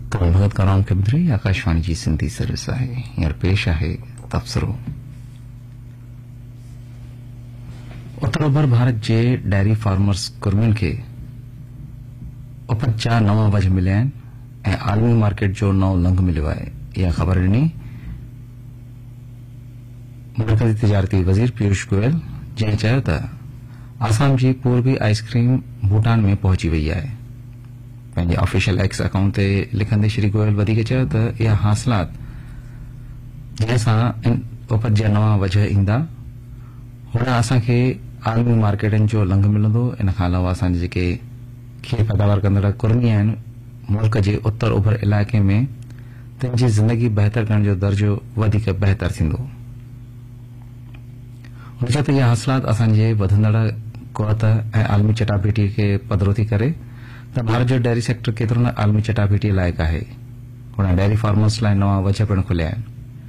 तरुण भगत का नाम केंद्री आकाशवाणी जी सिंधी सर्विस आहे हींअर पेश आहे तबसरो। उत्तर ओभर भारत जे डेयरी फार्मर्स कुर्मियुनि खे उपज जा नवा वज मिलिया आहिनि ऐं आलमी मार्केट जो नओं लंघ मिलियो आहे। इहा ख़बर ॾिनी मरकज़ी तिजारती वज़ीर पीयूष गोयल, जंहिं चयो त आसाम जी पूर्वी आइसक्रीम भूटान में पहुची वई आहे। पंहिंजे ऑफिशियल एक्स अकाउंट ते लिखंदे श्री गोयल वधीक चयो त इहा हासिलात जंहिंसां उपज जा नवा वजह ईंदा हुन असांखे आलमी मार्केटनि जो लंघ मिलंदो। इन खां अलावा असांजे जेके खीर पैदावार कंदड़ कुर्मी आहिनि मुल्क जे उत्तर ओभर इलाइक़े में तिन जी ज़िंदगी बहितर करण जो दर्जो वधीक बहितर थींदो। हुन चयो त इहा हासिलात असांजे वधंदड़ कुवत ऐं आलमी चटाभेटी खे पधिरो थी करे त भारत जो डेयरी सेक्टर केतिरो न आलमी चटाभेटी लाइक़ आहे। हुन डेयरी फार्मर्स लाइ नवा वजह पिण खुलिया आहिनि।